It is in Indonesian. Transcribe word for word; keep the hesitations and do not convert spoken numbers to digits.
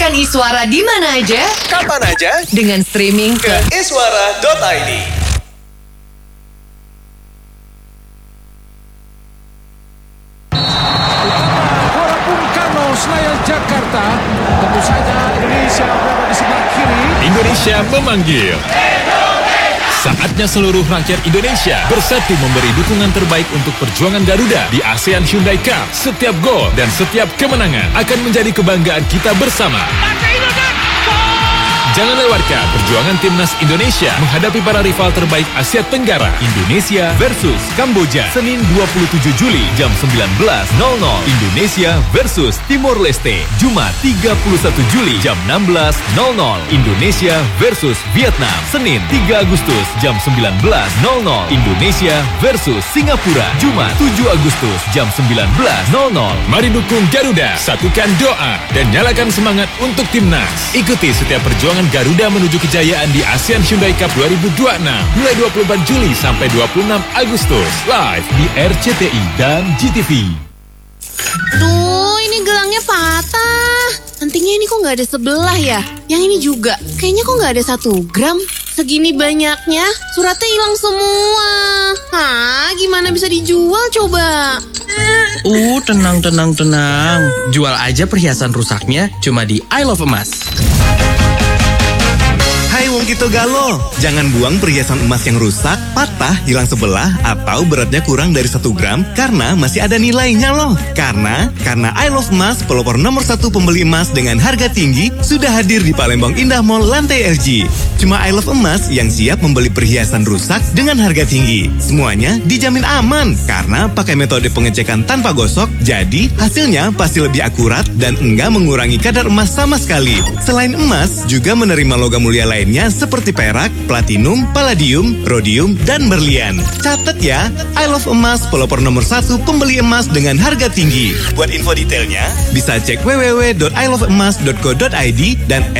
Dengarkan Iswara di mana aja, kapan aja, dengan streaming ke iswara dot i d. Gelora Bung Karno, Senayan, Jakarta. Tentu saja Indonesia berada di sebelah kiri. Indonesia memanggil. Saatnya seluruh rakyat Indonesia bersatu memberi dukungan terbaik untuk perjuangan Garuda di ASEAN Hyundai Cup. Setiap gol dan setiap kemenangan akan menjadi kebanggaan kita bersama. Jangan lewatkan perjuangan timnas Indonesia menghadapi para rival terbaik Asia Tenggara. Indonesia versus Kamboja, Senin dua puluh tujuh Juli jam sembilan belas nol nol. Indonesia versus Timor Leste, Jumat tiga puluh satu Juli jam enam belas nol nol. Indonesia versus Vietnam, Senin tiga Agustus jam sembilan belas nol nol. Indonesia versus Singapura, Jumat tujuh Agustus jam sembilan belas nol nol. Mari dukung Garuda, satukan doa dan nyalakan semangat untuk timnas. Ikuti setiap perjuangan Garuda menuju kejayaan di ASEAN Hyundai Cup dua ribu dua puluh enam mulai dua puluh empat Juli sampai dua puluh enam Agustus, live di R C T I dan G T V. Duh, ini gelangnya patah. Antingnya ini kok nggak ada sebelah ya? Yang ini juga, kayaknya kok nggak ada satu gram. Segini banyaknya, suratnya hilang semua. Hah, gimana bisa dijual coba? Uh, tenang, tenang, tenang. Jual aja perhiasan rusaknya cuma di I Love Emas. Hai wong kito galo, jangan buang perhiasan emas yang rusak, patah, hilang sebelah, atau beratnya kurang dari satu gram karena masih ada nilainya loh. Karena, karena I Love Emas, pelopor nomor satu pembeli emas dengan harga tinggi, sudah hadir di Palembang Indah Mall lantai L G. Cuma I Love Emas yang siap membeli perhiasan rusak dengan harga tinggi. Semuanya dijamin aman karena pakai metode pengecekan tanpa gosok, jadi hasilnya pasti lebih akurat dan enggak mengurangi kadar emas sama sekali. Selain emas, juga menerima logam mulia lain seperti perak, platinum, palladium, rhodium, dan berlian. Catat ya, I Love Emas, pelopor nomor satu pembeli emas dengan harga tinggi. Buat info detailnya, bisa cek w w w dot i love emas dot co dot i d dan